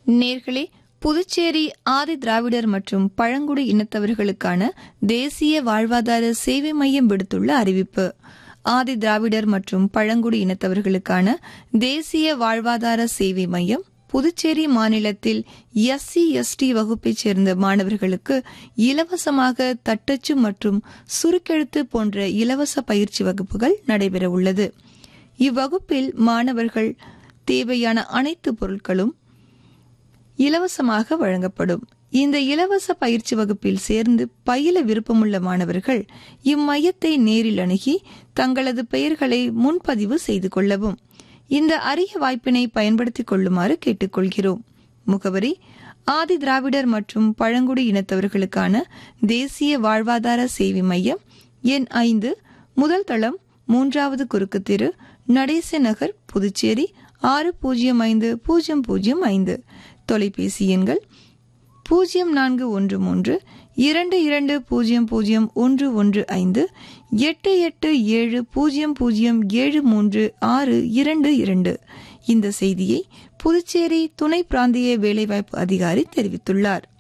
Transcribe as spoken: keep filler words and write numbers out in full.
நேர்களே, புதுச்சேரி ஆதி திராவிடர் மற்றும் பழங்குடி இனத்தவர்களுக்கான தேசிய வாழ்வாதார சேவை மையம் விடுத்துள்ள அறிவிப்பு. ஆதி திராவிடர் மற்றும் பழங்குடி இனத்தவர்களுக்கான தேசிய வாழ்வாதார சேவை மையம் புதுச்சேரி மாநிலத்தில் எஸ்சி எஸ்டி வகுப்பைச் சேர்ந்த மாணவர்களுக்கு இலவசமாக தட்டச்சு மற்றும் சுருக்கெழுத்து போன்ற இலவச பயிற்சி வகுப்புகள் நடைபெறவுள்ளது. இவ்வகுப்பில் மாணவர்கள் தேவையான அனைத்து பொருட்களும் இலவசமாக வழங்கப்படும். இந்த இலவச பயிற்சி வகுப்பில் சேர்ந்து பயில விருப்பமுள்ள மாணவர்கள் இம்மையத்தை நேரில் அணுகி தங்களது பெயர்களை முன்பதிவு செய்து கொள்ளவும். இந்த அரிய வாய்ப்பினை பயன்படுத்திக் கொள்ளுமாறு கேட்டுக்கொள்கிறோம். முகவரி: ஆதி திராவிடர் மற்றும் பழங்குடி இனத்தவர்களுக்கான தேசிய வாழ்வாதார சேவை மையம், எண் ஐந்து, முதல் தளம், மூன்றாவது குறுக்கு தெரு, நடேச நகர், புதுச்சேரி ஆறு பூஜ்ஜியம் ஐந்து பூஜ்ஜியம் பூஜ்ஜியம் ஐந்து. தொலைபேசி எண்கள் பூஜ்ஜியம் நான்கு ஒன்று மூன்று இரண்டு இரண்டு பூஜ்ஜியம் பூஜ்ஜியம் ஒன்று ஒன்று ஐந்து, எட்டு எட்டு ஏழு பூஜ்ஜியம் பூஜ்ஜியம் ஏழு மூன்று ஆறு இரண்டு இரண்டு. இந்த செய்தியை புதுச்சேரி துணை பிராந்திய வேலைவாய்ப்பு அதிகாரி தெரிவித்துள்ளார்.